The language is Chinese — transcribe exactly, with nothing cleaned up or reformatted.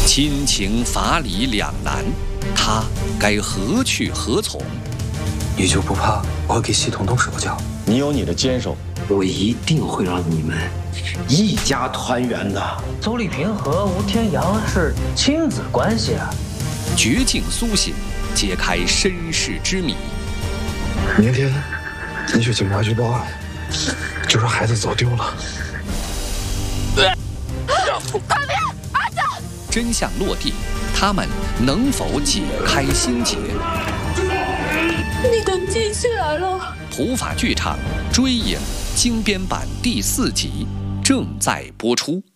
亲情法理两难，他该何去何从？ 你就不怕我会给系统动手脚？ 你有你的坚守， 我一定会让你们一家团圆的。 邹丽萍和吴天阳是亲子关系啊！ 绝境苏醒，揭开身世之谜。 明天你去警察局报案，就说孩子走丢了。 快别，儿子！ 真相落地，他们能否解开心结？ 你的记起来了。 普法剧场《追影》精编版第四集正在播出。